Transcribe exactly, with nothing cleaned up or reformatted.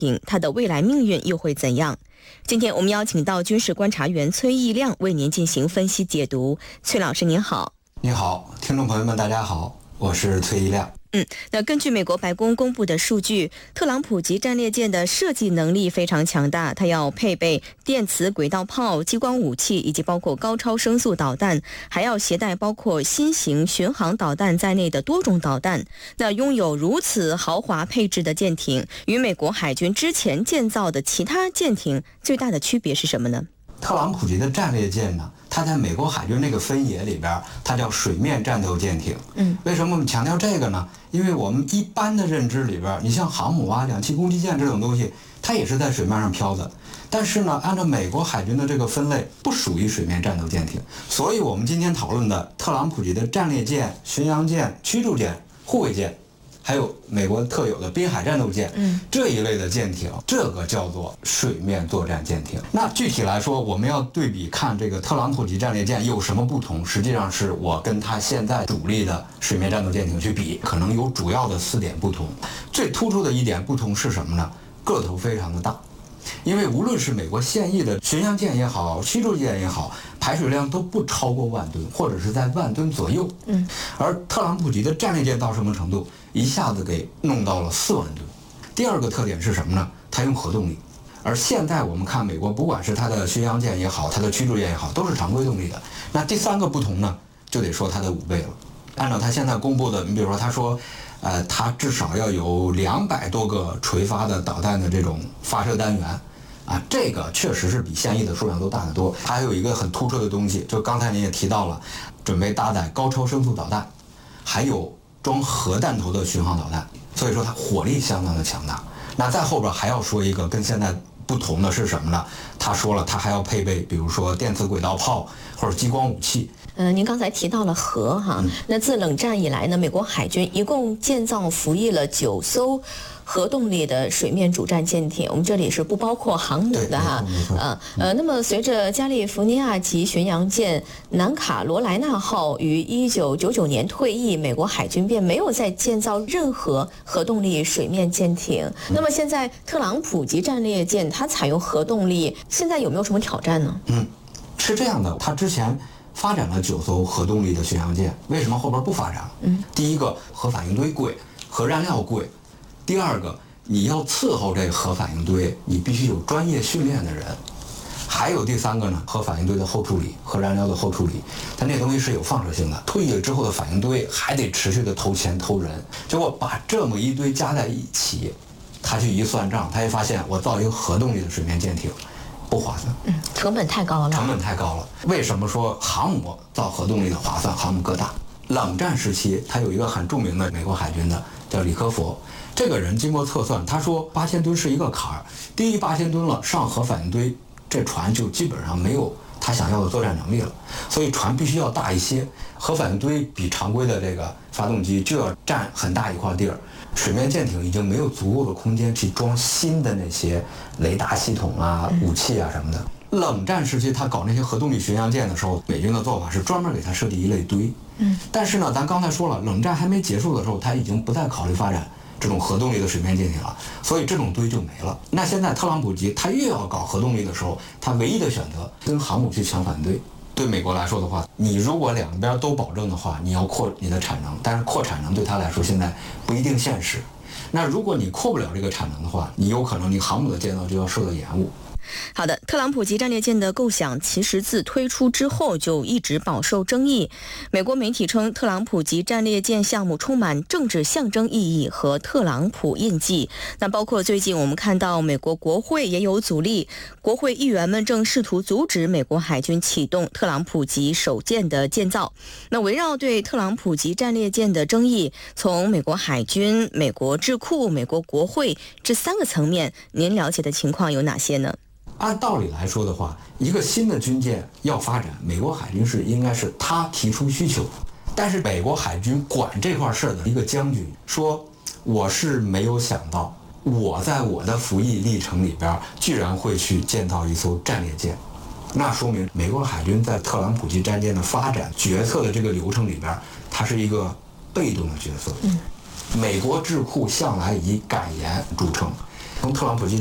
它的未来命运又会怎样？今天我们邀请到军事观察员崔义亮为您进行分析解读。崔老师您好。 你好，听众朋友们大家好，我是崔义亮。 嗯，那根据美国白宫公布的数据，特朗普级战列舰的设计能力非常强大，它要配备电磁轨道炮、激光武器，以及包括高超声速导弹，还要携带包括新型巡航导弹在内的多种导弹。那拥有如此豪华配置的舰艇，与美国海军之前建造的其他舰艇最大的区别是什么呢？ 特朗普级的战列舰呢，它在美国海军那个分野里边，它叫水面战斗舰艇。嗯，为什么我们强调这个呢？因为我们一般的认知里边，你像航母啊、两栖攻击舰这种东西，它也是在水面上飘的。但是呢，按照美国海军的这个分类，不属于水面战斗舰艇。所以我们今天讨论的特朗普级的战列舰、巡洋舰、驱逐舰、护卫舰，还有美国特有的滨海战斗舰，嗯，这一类的舰艇，这个叫做水面作战舰艇。那具体来说，我们要对比看这个特朗普级战列舰有什么不同，实际上是我跟它现在主力的水面战斗舰艇去比，可能有主要的四点不同。最突出的一点不同是什么呢？个头非常的大。因为无论是美国现役的巡洋舰也好，驱逐舰也好，排水量都不超过万吨，或者是在万吨左右。嗯，而特朗普级的战列舰到什么程度？一下子给弄到了四万吨。第二个特点是什么呢？它用核动力。而现在我们看美国，不管是它的巡洋舰也好，它的驱逐舰也好，都是常规动力的。那第三个不同呢，就得说它的五倍了。按照它现在公布的，你比如说他说，呃，它至少要有两百多个垂发的导弹的这种发射单元，啊，这个确实是比现役的数量都大得多。还有一个很突出的东西，就刚才您也提到了，准备搭载高超声速导弹，还有装核弹头的巡航导弹，所以说它火力相当的强大。那在后边还要说一个跟现在不同的是什么呢？他说了，他还要配备，比如说电磁轨道炮或者激光武器。 呃，您刚才提到了核哈，嗯、那自冷战以来呢，美国海军一共建造服役了九艘核动力的水面主战舰艇，我们这里是不包括航母的哈。呃呃，那么随着加利福尼亚级巡洋舰南卡罗来纳号于一九九九年退役，美国海军便没有再建造任何核动力水面舰艇。嗯、那么现在特朗普级战列舰它采用核动力，现在有没有什么挑战呢？ 嗯，是这样的，它之前发展了九艘核动力的巡洋舰，为什么后边不发展了？嗯，第一个核反应堆贵，核燃料贵。第二个，你要伺候这个核反应堆，你必须有专业训练的人。还有第三个呢，核反应堆的后处理，核燃料的后处理，它那东西是有放射性的，退役了之后的反应堆还得持续的投钱投人。结果把这么一堆加在一起，他去一算账，他一发现我造一个核动力的水面舰艇不划算， 嗯，成本太高了。 成本太高了。为什么说航母造核动力的划算？航母个大。冷战时期，他有一个很著名的美国海军的叫李科佛。这个人经过测算，他说八千吨是一个坎儿，低于八千吨了，上核反应堆，这船就基本上没有他想要的作战能力了。所以船必须要大一些，核反应堆比常规的这个发动机就要占很大一块地儿。水面舰艇已经没有足够的空间去装新的那些雷达系统啊、武器啊什么的。冷战时期，他搞那些核动力巡洋舰的时候，美军的做法是专门给他设计一类堆。嗯，但是呢，咱刚才说了，冷战还没结束的时候，他已经不再考虑发展这种核动力的水面舰艇了，所以这种堆就没了。那现在特朗普级他越要搞核动力的时候，他唯一的选择跟航母去抢反应堆。对美国来说的话，你如果两边都保证的话，你要扩你的产能，但是扩产能对他来说现在不一定现实。那如果你扩不了这个产能的话，你有可能你航母的建造就要受到延误。 好的，特朗普级战列舰的构想其实自推出之后就一直饱受争议。美国媒体称，特朗普级战列舰项目充满政治象征意义和特朗普印记。那包括最近我们看到美国国会也有阻力，国会议员们正试图阻止美国海军启动特朗普级首舰的建造。那围绕对特朗普级战列舰的争议，从美国海军、美国智库、美国国会这三个层面，您了解的情况有哪些呢？ 按道理来说的话，一个新的军舰要发展，美国海军是应该是他提出需求，但是美国海军管这块事儿的一个将军说，我是没有想到我在我的服役历程里边居然会去建造一艘战列舰，那说明美国海军在特朗普级战舰的发展决策的这个流程里边，它是一个被动的角色。嗯，美国智库向来以敢言著称， 从特朗普基